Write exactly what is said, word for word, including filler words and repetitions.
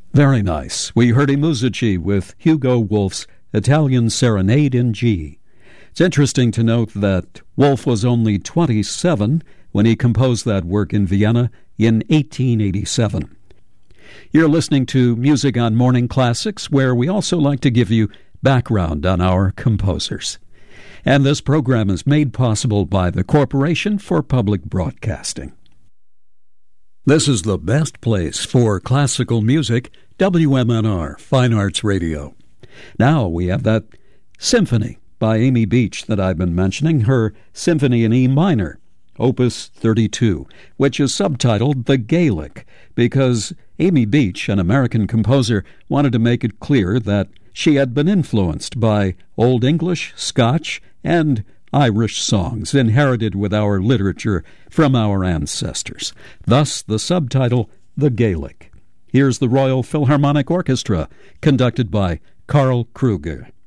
Very nice. We heard I Musici with Hugo Wolf's Italian Serenade in G. It's interesting to note that Wolf was only twenty-seven when he composed that work in Vienna in eighteen eighty-seven. You're listening to Music on Morning Classics, where we also like to give you background on our composers. And this program is made possible by the Corporation for Public Broadcasting. This is the best place for classical music, W M N R, Fine Arts Radio. Now we have that symphony by Amy Beach that I've been mentioning, her Symphony in E minor, Opus thirty-two, which is subtitled The Gaelic, because Amy Beach, an American composer, wanted to make it clear that she had been influenced by Old English, Scotch, and Irish songs inherited with our literature from our ancestors. Thus, the subtitle, The Gaelic. Here's the Royal Philharmonic Orchestra, conducted by Carl Kruger.